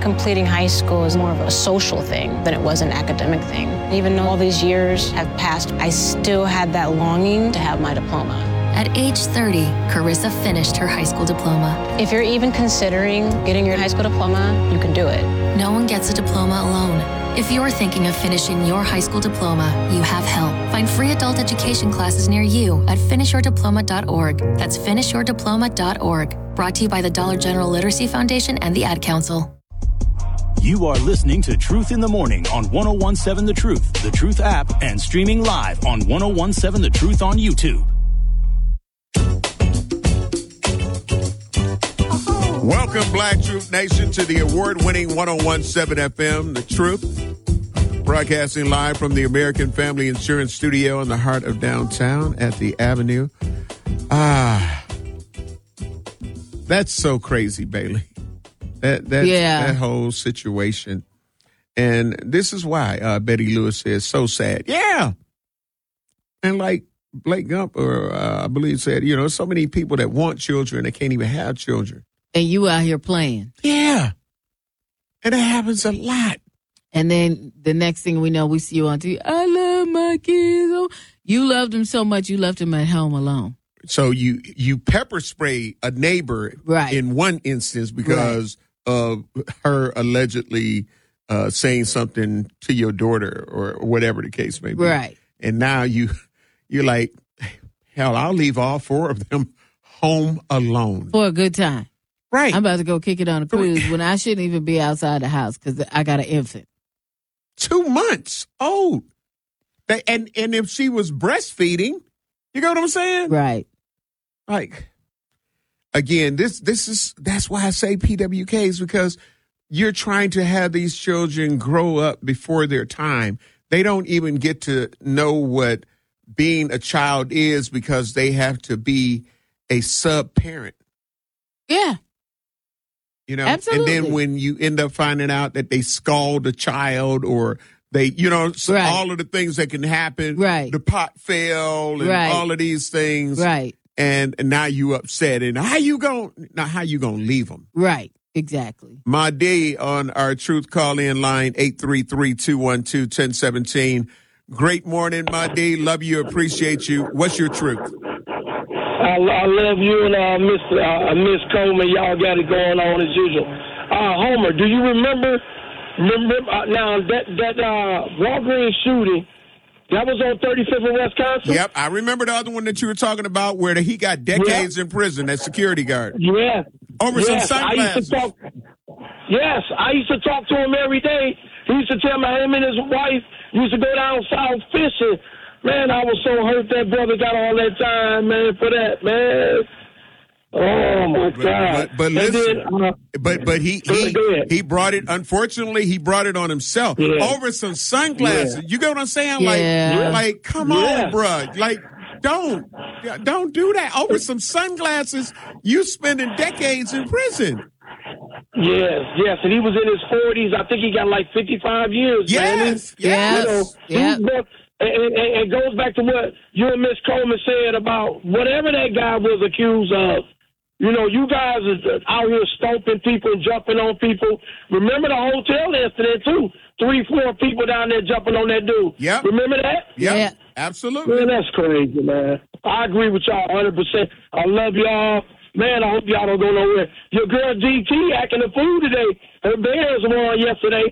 completing high school is more of a social thing than it was an academic thing. Even though all these years have passed, I still had that longing to have my diploma. At age 30, Carissa finished her high school diploma. If you're even considering getting your high school diploma, you can do it. No one gets a diploma alone. If you're thinking of finishing your high school diploma, you have help. Find free adult education classes near you at finishyourdiploma.org. That's finishyourdiploma.org. Brought to you by the Dollar General Literacy Foundation and the Ad Council. You are listening to Truth in the Morning on 1017 The Truth, The Truth app, and streaming live on 1017 The Truth on YouTube. Welcome, Black Truth Nation, to the award-winning 1017 FM, The Truth, broadcasting live from the American Family Insurance Studio in the heart of downtown at the Avenue. That's so crazy, Bailey. That whole situation. And this is why Betty Lewis says, so sad. Yeah. And like Blake Gump, I believe, said, so many people that want children that can't even have children. And you out here playing. Yeah. And it happens a lot. And then the next thing we know, we see you on TV. I love my kids. Oh, you loved them so much, you left them at home alone. So you pepper spray a neighbor in one instance because of her allegedly saying something to your daughter or whatever the case may be. Right. And now you're like, hell, I'll leave all four of them home alone. For a good time. Right. I'm about to go kick it on a cruise when I shouldn't even be outside the house because I got an infant. 2 months old. And if she was breastfeeding, you know what I'm saying? Right. Like, again, that's why I say PWKs, because you're trying to have these children grow up before their time. They don't even get to know what being a child is because they have to be a sub-parent. Yeah. Absolutely. And then when you end up finding out that they scald a child or they, all of the things that can happen. Right. The pot fell and all of these things. Right. And now you upset. And how you gonna leave them? Right. Exactly. Madi on our Truth call-in line, 833-212-1017. Great morning, Madi. Love you, appreciate you. What's your truth? I love you and Miss Coleman. Y'all got it going on as usual. Homer, do you remember now that Walgreens shooting? That was on 35th and Wisconsin? Yep, I remember the other one that you were talking about where he got decades in prison, that security guard. Yeah. Over some sunglasses. I used to talk to him every day. He used to tell me him and his wife used to go down south fishing. Man, I was so hurt that brother got all that time, man, for that, man. Oh, my God. But listen, but he brought it, unfortunately, he brought it on himself over some sunglasses. You get what I'm saying? Like, come on, bro. Like, don't do that. Over some sunglasses, you spending decades in prison. Yes, and he was in his 40s. I think he got like 55 years, man. And it goes back to what you and Miss Coleman said about whatever that guy was accused of. You guys are out here stomping people and jumping on people. Remember the hotel incident, too? 3-4 people down there jumping on that dude. Yep. Remember that? Yep. Yeah, absolutely. Man, that's crazy, man. I agree with y'all 100%. I love y'all. Man, I hope y'all don't go nowhere. Your girl DT acting a fool today. Her Bears won yesterday.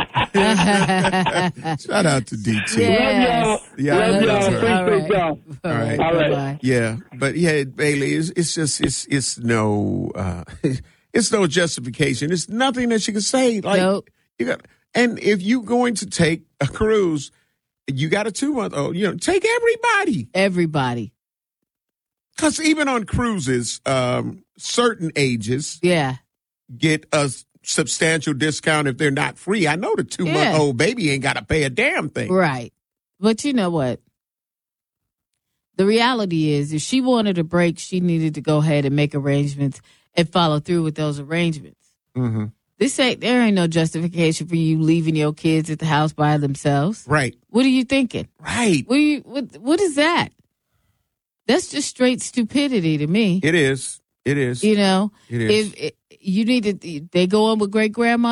Shout out to DT. Yes. Love y'all. Love y'all. Appreciate y'all. All right. Bye-bye. Yeah, but Bailey, it's no justification. It's nothing that you can say. Like, nope. And if you're going to take a cruise, you got a 2-month-old. Take everybody. Everybody. Because even on cruises, certain ages get a substantial discount if they're not free. I know the 2-month-old baby ain't got to pay a damn thing. Right. But you know what? The reality is, if she wanted a break, she needed to go ahead and make arrangements and follow through with those arrangements. Mm-hmm. There ain't no justification for you leaving your kids at the house by themselves. Right. What are you thinking? Right. What is that? That's just straight stupidity to me. It is. It is. It is. If you need to, they go on with great grandma.